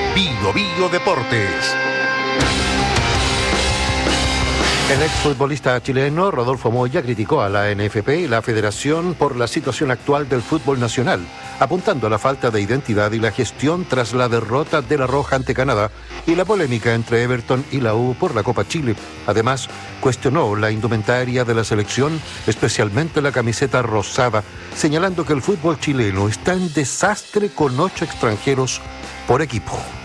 Bio Bio Deportes. El exfutbolista chileno Rodolfo Moya criticó a la NFP y la Federación por la situación actual del fútbol nacional, apuntando a la falta de identidad y la gestión tras la derrota de La Roja ante Canadá y la polémica entre Everton y la U por la Copa Chile. Además, cuestionó la indumentaria de la selección, especialmente la camiseta rosada, señalando que el fútbol chileno está en desastre con 8 extranjeros por equipo.